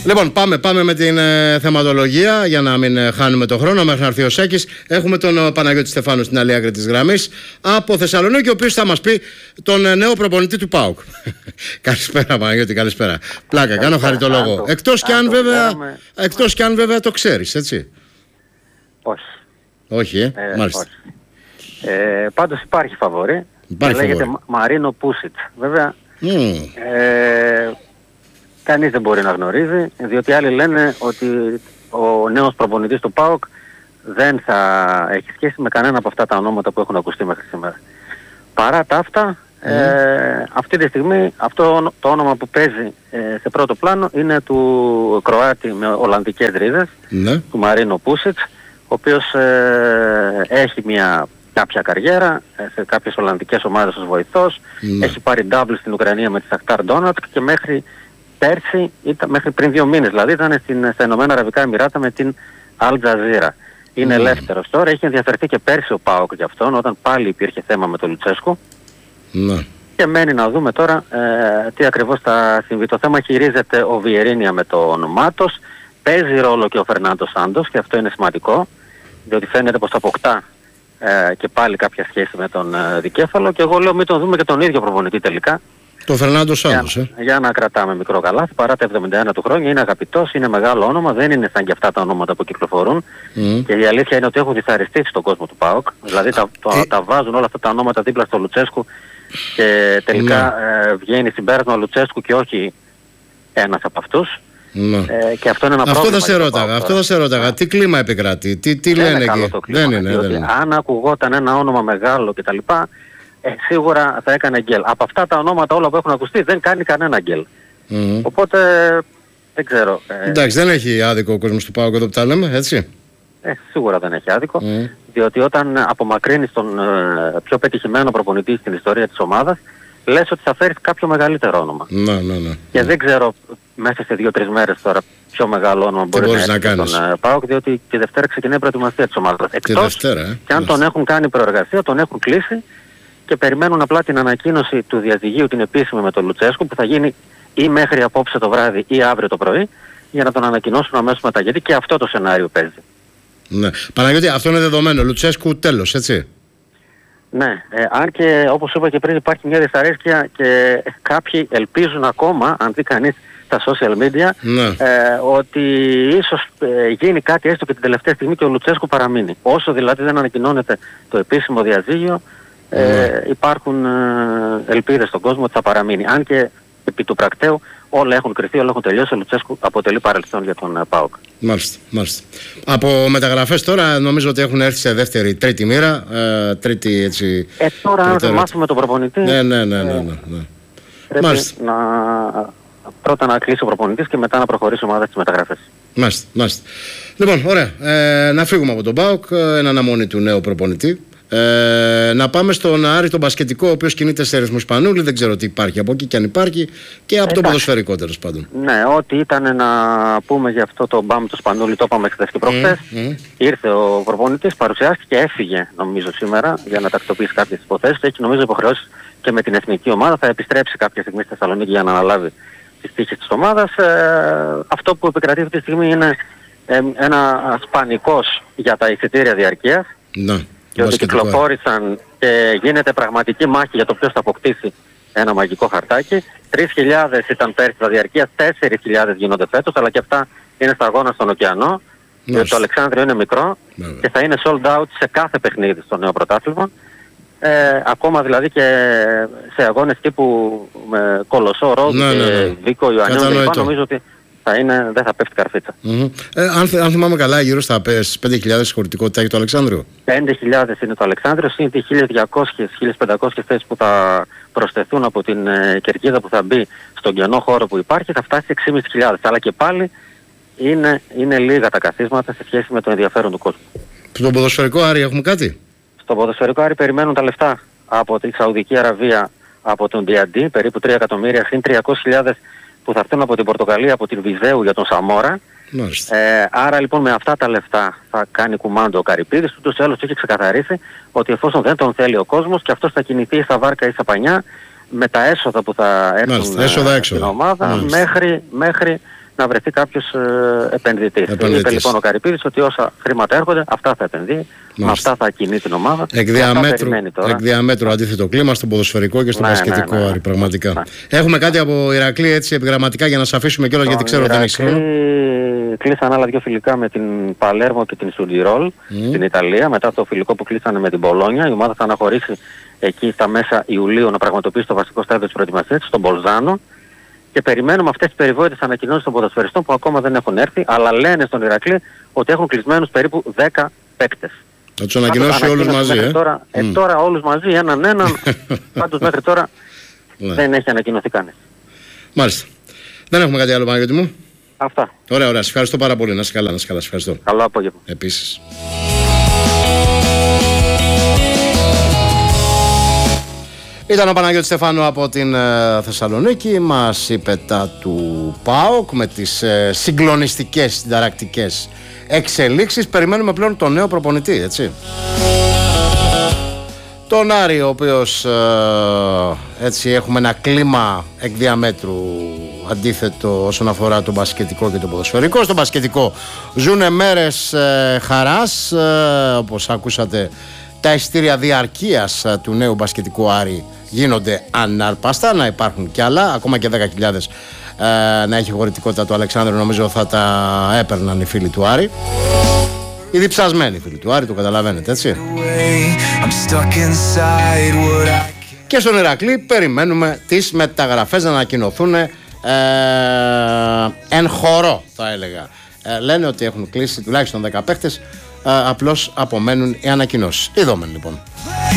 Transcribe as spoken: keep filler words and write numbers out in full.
Λοιπόν, πάμε, πάμε με την ε, θεματολογία για να μην ε, χάνουμε τον χρόνο μέχρι να έρθει ο Σάκης. Έχουμε τον ε, Παναγιώτη Στεφάνου στην άλλη άκρη της γραμμής από Θεσσαλονίκη, ο οποίος θα μας πει τον ε, νέο προπονητή του ΠΑΟΚ. Καλησπέρα, Παναγιώτη, καλησπέρα. Πλάκα, κάνω χαριτολόγο. Εκτός κι αν, βέβαια, εκτός κι αν βέβαια το ξέρεις, έτσι. Όχι. Όχι, ε, ε μάλιστα. Όχι. Ε, πάντως υπάρχει φαβορί. Υπάρχει λέγεται φαβορί. Μαρίνο Πούσιτς. Βέβαια, Mm. ε, κανείς δεν μπορεί να γνωρίζει, διότι άλλοι λένε ότι ο νέος προπονητής του ΠΑΟΚ δεν θα έχει σχέση με κανένα από αυτά τα ονόματα που έχουν ακουστεί μέχρι σήμερα. Παρά τα αυτά, mm. ε, αυτή τη στιγμή αυτό το όνομα που παίζει ε, σε πρώτο πλάνο είναι του Κροάτη με Ολλανδικές ρίζες, Mm. του Μαρίνο Πούσιτς, ο οποίος ε, έχει μια κάποια καριέρα σε κάποιες Ολλανδικές ομάδες ως βοηθός, Mm. έχει πάρει double στην Ουκρανία με τη Σαχτάρ Ντόνατσκ και μέχρι πέρσι, ήταν, μέχρι πριν δύο μήνες δηλαδή, ήταν στην, στα Ηνωμένα Αραβικά Εμιράτα με την Al Jazeera. Είναι mm. ελεύθερος τώρα, έχει ενδιαφερθεί και πέρσι ο ΠΑΟΚ για αυτόν, όταν πάλι υπήρχε θέμα με τον Λουτσέσκου. Mm. Και μένει να δούμε τώρα ε, τι ακριβώς θα συμβεί. Το θέμα χειρίζεται ο Βιερίνια με τον Μάτος, παίζει ρόλο και ο Φερνάντο Σάντος και αυτό είναι σημαντικό, διότι φαίνεται πως αποκτά ε, και πάλι κάποια σχέση με τον ε, δικέφαλο, και εγώ λέω μην τον δούμε και τον ίδιο προπονητή τελικά. Το Φερνάντο Σάντος, για, ε. για να κρατάμε μικρό καλάθι, παρά τα εβδομήντα ένα του χρόνια, είναι αγαπητός, είναι μεγάλο όνομα, δεν είναι σαν και αυτά τα ονόματα που κυκλοφορούν. Mm. Και η αλήθεια είναι ότι έχουν δυσαρεστήσει στον κόσμο του ΠΑΟΚ. Δηλαδή τα, το, ε... τα βάζουν όλα αυτά τα ονόματα δίπλα στο Λουτσέσκου και τελικά mm. ε, βγαίνει συμπέρασμα ο Λουτσέσκου και όχι ένας από αυτούς. Mm. Ε, και αυτό είναι ένα αυτό πρόβλημα. Θα σε ρώταγα, αυτό θα σε ρώταγα. Τι κλίμα επικρατεί, τι, τι λένε εκεί. Δεν είναι, δεν είναι. Αν ακουγόταν ένα όνομα μεγάλο κτλ. Ε, σίγουρα θα έκανε γκέλ. Από αυτά τα ονόματα όλα που έχουν ακουστεί δεν κάνει κανένα γκέλ. Mm. Οπότε δεν ξέρω. Ε, Εντάξει, δεν έχει άδικο ο κόσμος του ΠΑΟΚ εδώ που τα λέμε, έτσι. Ε, σίγουρα δεν έχει άδικο. Mm. Διότι όταν απομακρύνεις τον ε, πιο πετυχημένο προπονητή στην ιστορία της ομάδας, λες ότι θα φέρεις κάποιο μεγαλύτερο όνομα. Να, ναι, ναι. Και mm. δεν ξέρω μέσα σε δύο-τρεις μέρες τώρα πιο μεγάλο όνομα μπορεί να έχει τον ε, ΠΑΟΚ, διότι τη Δευτέρα ξεκινάει η προετοιμασία της ομάδας. Εκτός Δευτέρα, ε. και αν τον έχουν κάνει προεργασία, τον έχουν κλείσει και περιμένουν απλά την ανακοίνωση του διαζυγίου, την επίσημη με τον Λουτσέσκου, που θα γίνει ή μέχρι απόψε το βράδυ ή αύριο το πρωί, για να τον ανακοινώσουν αμέσως μετά. Γιατί και αυτό το σενάριο παίζει. Ναι. Παναγιώτη, αυτό είναι δεδομένο. Λουτσέσκου τέλος, έτσι. Ναι, ε, αν και όπως είπα και πριν υπάρχει μια δυσαρέσκεια και κάποιοι ελπίζουν ακόμα, αν δει κανείς τα social media, ναι. ε, ότι ίσως ε, γίνει κάτι έστω και την τελευταία στιγμή και ο Λουτσέσκου παραμείνει. Όσο δηλαδή δεν ανακοινώνεται το επίσημο διαζύγιο, ε, ναι. υπάρχουν ε, ελπίδες στον κόσμο ότι θα παραμείνει. Αν και επί του πρακτέου όλα έχουν κρυφθεί, όλα έχουν τελειώσει, ο Λουτσέσκου αποτελεί παρελθόν για τον uh, ΠΑΟΚ. Μάλιστα, μάλιστα. Από μεταγραφές τώρα νομίζω ότι έχουν έρθει σε δεύτερη, τρίτη μοίρα, ε, τρίτη έτσι... Ε, τώρα αν δεν μάθουμε τον προπονητή... Ναι, ναι, ναι, ναι, ναι, ναι. Πρέπει μάλιστα. να... πρώτα να κλείσει ο προπονητής και μετά να προχωρήσει η ομάδα στις μεταγραφές. Μάλιστα, μάλιστα. Λοιπόν, ωραία. Ε, να φύγουμε από τον ΠΑΟΚ, εν αναμονή του νέου προπονητή. Ε, να πάμε στον Άρη τον μπασκετικό, ο οποίος κινείται σε ρυθμού Σπανούλη, δεν ξέρω τι υπάρχει από εκεί και αν υπάρχει, και από το ποδοσφαιρικό τέλος πάντων. Ναι, ό,τι ήταν να πούμε για αυτό το μπαμ του Σπανούλη, το είπαμε χθες και προχθές. Mm, mm. Ήρθε ο προπονητής, παρουσιάστηκε και έφυγε νομίζω σήμερα για να τακτοποιήσει κάποιες υποθέσεις. Έχει νομίζω υποχρεώσεις και με την εθνική ομάδα, θα επιστρέψει κάποια στιγμή στη Θεσσαλονίκη για να αναλάβει τις τύχες της ομάδας. Ε, αυτό που επικρατεί αυτή τη στιγμή είναι ε, ένα σπανικός για τα εισιτήρια διαρκείας. Ναι. Και ότι κυκλοφόρησαν και γίνεται πραγματική μάχη για το ποιος θα αποκτήσει ένα μαγικό χαρτάκι. Τρεις χιλιάδες ήταν πέρσι τα διαρκείας, τέσσερις χιλιάδες γίνονται φέτος, αλλά και αυτά είναι σταγόνα στον ωκεανό. Γιατί το Αλεξάνδριο είναι μικρό ναι. και θα είναι sold out σε κάθε παιχνίδι στο νέο πρωτάθλημα. Ε, ακόμα δηλαδή και σε αγώνες τύπου με Κολοσσό, Ρόδου ναι, και ναι, ναι. Βίκο, Ιωαννιών, νομίζω ότι θα είναι, δεν θα πέφτει καρφίτσα. Mm-hmm. Ε, αν, αν θυμάμαι καλά, γύρω στα πέντε χιλιάδες χωρητικότητα έχει το Αλεξάνδριο. πέντε χιλιάδες είναι το Αλεξάνδριο, είναι οι χίλιες διακόσιες με χίλιες πεντακόσιες θέσεις που θα προσθεθούν από την ε, κερκίδα που θα μπει στον κενό χώρο που υπάρχει, θα φτάσει έξι χιλιάδες πεντακόσιες. Αλλά και πάλι είναι, είναι λίγα τα καθίσματα σε σχέση με το ενδιαφέρον του κόσμου. Στον ποδοσφαιρικό Άρη έχουμε κάτι? Στον ποδοσφαιρικό Άρη περιμένουν τα λεφτά από τη Σαουδική Αραβία, από τον ντι εν ντι, περίπου τρία εκατομμύρια, συν τριακόσιες χιλιάδες που θα έρθουν από την Πορτογαλία, από την Βυζέου για τον Σαμόρα. Ε, άρα λοιπόν με αυτά τα λεφτά θα κάνει κουμάντο ο Καρυπίδης, ούτως ή άλλως έχει ξεκαθαρίσει ότι εφόσον δεν τον θέλει ο κόσμος και αυτός θα κινηθεί στα βάρκα ή στα πανιά με τα έσοδα που θα έρθουν στην ομάδα μέχρι, μέχρι να βρεθεί κάποιος ε, επενδυτής. Είπε λοιπόν ο Καρυπίδης ότι όσα χρήματα έρχονται, αυτά θα επενδύει, με αυτά θα κινεί την ομάδα. Εκ διαμέτρου, εκ διαμέτρου αντίθετο κλίμα στο ποδοσφαιρικό και στο ναι, μπασκετικό, ναι, ναι, ναι, πραγματικά. Ναι. Έχουμε κάτι από Ηρακλή έτσι επιγραμματικά για να σας αφήσουμε κιόλας, γιατί ξέρω ότι δεν έχει χρόνο. Κλείσαν άλλα δύο φιλικά με την Παλέρμο και την Σουντιρόλ mm. στην Ιταλία, μετά το φιλικό που κλείσανε με την Μπολόνια. Η ομάδα θα αναχωρήσει εκεί στα μέσα Ιουλίου να πραγματοποιήσει το βασικό στάδιο της προετοιμασίας, στον Μπολζάνο. Και περιμένουμε αυτές τις περιβόητες ανακοινώσεις των ποδοσφαιριστών που ακόμα δεν έχουν έρθει, αλλά λένε στον Ηρακλή ότι έχουν κλεισμένους περίπου δέκα παίκτες. Θα τους ανακοινώσει όλους μαζί, ε? Τώρα, mm. ε, τώρα όλους μαζί, έναν έναν, πάντως μέχρι τώρα δεν έχει ανακοινωθεί κανείς. Μάλιστα. Δεν έχουμε κάτι άλλο, Παναγιώτη μου. Αυτά. Ωραία, ωραία. Σας ευχαριστώ πάρα πολύ. Να είσαι καλά, να είσαι καλά. Σας ευχαριστώ. Καλό απόγευμα. Επίσης. Ήταν ο Παναγιώτης Στεφάνου από την ε, Θεσσαλονίκη. Μας είπε τα του ΠΑΟΚ με τις ε, συγκλονιστικές, συνταρακτικές εξελίξεις. Περιμένουμε πλέον τον νέο προπονητή, έτσι. Τον Άρη, ο οποίος ε, έτσι έχουμε ένα κλίμα εκ διαμέτρου αντίθετο όσον αφορά το μπασκετικό και το ποδοσφαιρικό. Στο μπασκετικό ζουνε μέρες ε, χαράς, ε, όπως ακούσατε. Τα εισιτήρια διαρκείας ε, του νέου μπασκετικού Άρη γίνονται ανάρπαστα, να υπάρχουν κι άλλα, ακόμα και δέκα χιλιάδες ε, να έχει χωρητικότητα του Αλεξάνδρου, νομίζω θα τα έπαιρναν οι φίλοι του Άρη. Οι διψασμένοι φίλοι του Άρη, το καταλαβαίνετε, έτσι. Και στον Ηρακλή περιμένουμε τις μεταγραφές να ανακοινωθούν ε, εν χορό, θα έλεγα. Ε, λένε ότι έχουν κλείσει τουλάχιστον δέκα παίχτες, ε, απλώς απομένουν οι ανακοινώσεις. Είδαμε λοιπόν.